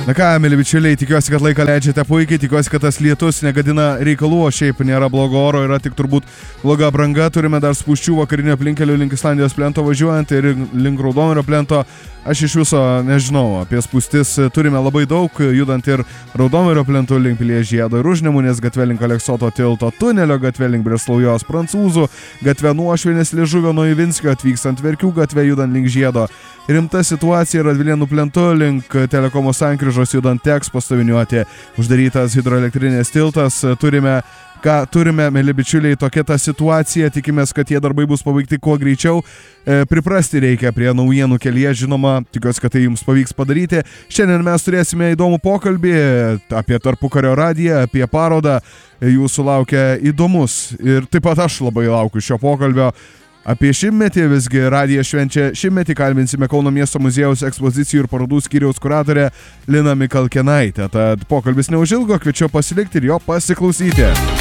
Na ką, mėly bičiuliai, tikiuosi, kad laiką leidžiate puikiai, tikiuosi, kad tas lietus negadina reikalų, o šiaip nėra blogo oro, yra tik turbūt bloga apranga. Turime dar spūsčių vakarinio aplinkelio link Islandijos plento važiuojant ir link Raudonojo plento. Aš iš viso nežinau, apie spūstis turime labai daug, judant ir Raudonojo plento link Pilies žiedo ir Užnemunės gatve link Aleksoto tilto, tunelio gatve link Breslaujos Prancūzų, gatve Nuošvinės Liežuvio nuo Ivinskio atvykstant Verkių gatve judant link žiedo. Rimta situacija Radvilėnų plentu link Telekomo sankryžos judant teks pastoviniuoti. Uždarytas hidroelektrinės tiltas. Turime, mėly bičiuliai, tokia ta situacija. Tikimės, kad tie darbai bus pabaigti kuo greičiau. Priprasti reikia prie naujienų kelyje, žinoma, tikiuosi, kad tai jums pavyks padaryti. Šiandien mes turėsime įdomų pokalbį apie tarpukario radiją, apie parodą. Jūsų laukia įdomus ir taip pat aš labai laukiu šio pokalbio. Apie šimtmetį, visgi radija švenčia šimtmetį, kalbinsime Kauno miesto muziejaus ekspozicijų ir parodų skyriaus kuratorę Liną Mikalkenaitę. Tad pokalbis neužilgo, kviečiu pasilikti ir jo pasiklausyti.